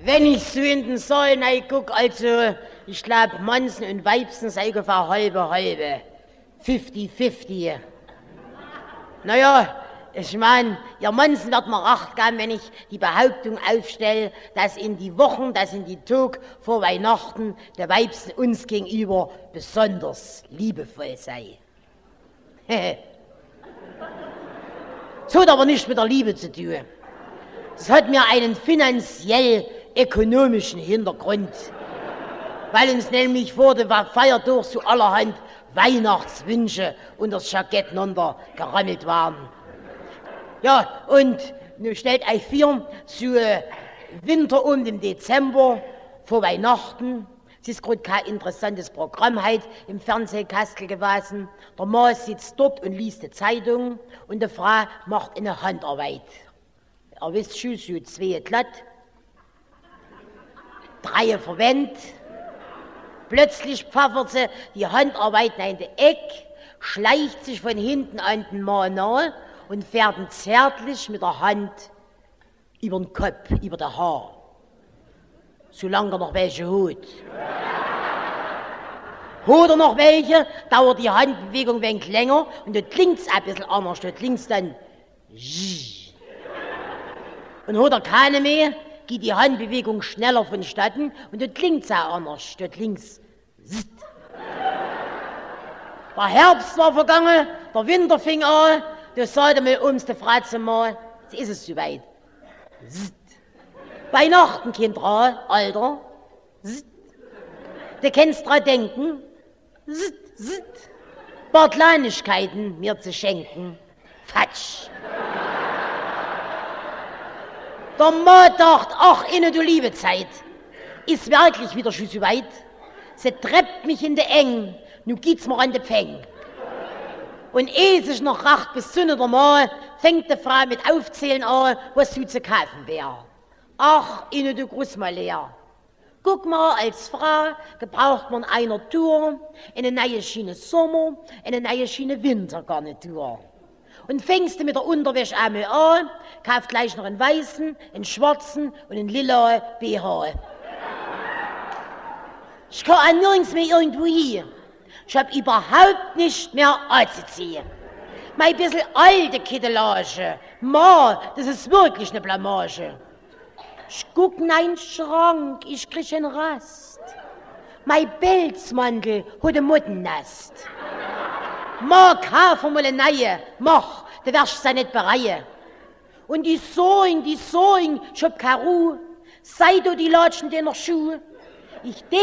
Wenn ich so in den Saal guck, also ich glaube, Mannsen und Weibsen sei ungefähr halbe. 50-50. Naja, ich meine, ihr Mannsen wird mir recht geben, wenn ich die Behauptung aufstelle, dass in die Wochen, dass in die Tage vor Weihnachten der Weibsen uns gegenüber besonders liebevoll sei. Das hat aber nichts mit der Liebe zu tun. Das hat mir einen finanziell-ökonomischen Hintergrund, weil uns nämlich vor der Feiertag so allerhand Weihnachtswünsche unter das Jackett gerammelt waren. Ja, und nun stellt euch vor, so Winter um den Dezember vor Weihnachten. Es ist gerade kein interessantes Programm heute im Fernsehkastel gewesen. Der Mann sitzt dort und liest die Zeitung und die Frau macht eine Handarbeit. Ihr wisst schon, so 2 glatt, 3 verwendet. Plötzlich pfeffert sie die Handarbeit in die Eck, schleicht sich von hinten an den Mann nach und fährt ihn zärtlich mit der Hand über den Kopf, über das Haar. Solange er noch welche hat. Hat er noch welche, dauert die Handbewegung ein wenig länger und dort klingt es ein bisschen anders. Dort klingt es dann und hat er keine mehr, geht die Handbewegung schneller vonstatten und dort klingt es auch anders. Dort klingt es Der Herbst war vergangen, der Winter fing an, da sagte mir die Frau zum Mal, jetzt ist es soweit. Weihnachten, Kinder, Alter. Du kannst dran denken, paar Kleinigkeiten mir zu schenken. Fatsch. Der Mann dachte, ach, du liebe Zeit, ist wirklich wieder schon so weit. Sie treibt mich in die Eng, nun geht's mir an die Pfeng. Und ehe sich noch racht bis Sonne der Mal, fängt die Frau mit Aufzählen an, was so zu kaufen wäre. Ach, du Großmalär. Guck mal, als Frau gebraucht man einer Tour, eine neue Schiene Sommer, eine neue Schiene Wintergarnitur. Und fängst du mit der Unterwäsche einmal an, kaufst gleich noch einen weißen, einen schwarzen und einen lila BH. Ich kann auch nirgends mehr irgendwo hin. Ich hab überhaupt nicht mehr anzuziehen. Mein bisschen alte Kittelage, Ma, das ist wirklich eine Blamage. Ich guck in einen Schrank, ich krieg einen Rast. Mein Pelzmantel hat ein Mottennest. Ma, kauf mal eine neue, mach, du wirst ja nicht bereuen. Und die Soing, ich hab keine Ruhe. Sei du die Latschen deiner Schuhe. Ich